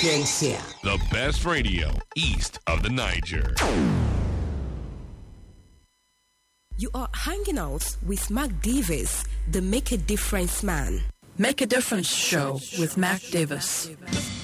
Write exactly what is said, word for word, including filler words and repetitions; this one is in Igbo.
Sapiencia. The best radio east of the Niger. You are hanging out with Mark Davis, the Make a Difference man. Make a Difference show with Mark Davis.